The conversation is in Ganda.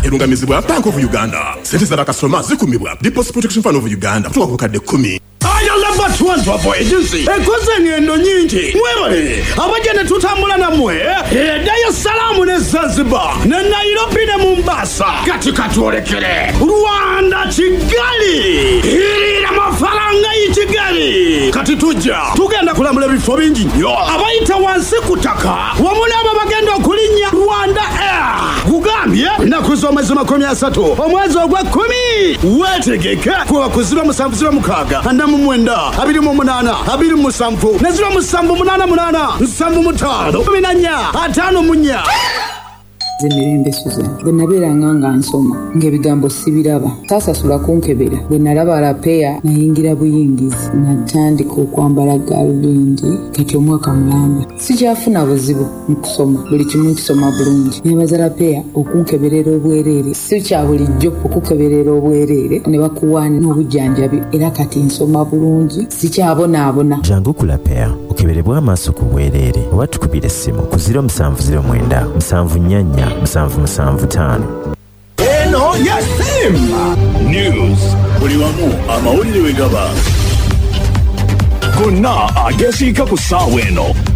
erungamizibwa Bank of Uganda. Sente za bakasitoma zikumibwa Deposit Protection Fund of Uganda kutoka ku kadde 10. Ayalaba Transport Agency ekoze ngendo nyingi mwebale abajene tutambula namwe Dar es Salaam ne Zanzibar ne Nairobi ne Mombasa katikati olekere Rwanda Kigali irira mafaranga y'Kigali kati tugenda kulambula bifo bingi nnyo abayita wansi kutaka wamulaba bagenda okulinnya Rwanda Air kugambye nakuzomeza 30 omwezi ogwa 10 wetegeke kuba kuziba 706 na mwenda 28 27 na 0788 75 5 munya Zemirembe Susan bwe nabeera nga nsoma ng'ebigambo sibiraba taasasula kunkebera bwe nalaba lapeya nayingira buyingizi natandika okwambala galubindi kati omwaka mulamba sikyafuna buzibu mu kusoma buli kimu nkisoma bulungi nebaza lapeya okunkeberera obwereere si kya bulijjo okukeberera obwereere ne bakuwa n'obujjanjabi era kati nsoma bulungi sikyabonaabona jangu ku lapeya okeberebwa amaaso ku bwereere oba tukubira essimu ku 0709 7 775 eno yasimba news buli wamu amawulire wegaba gonna agesiika ku ssaawa eno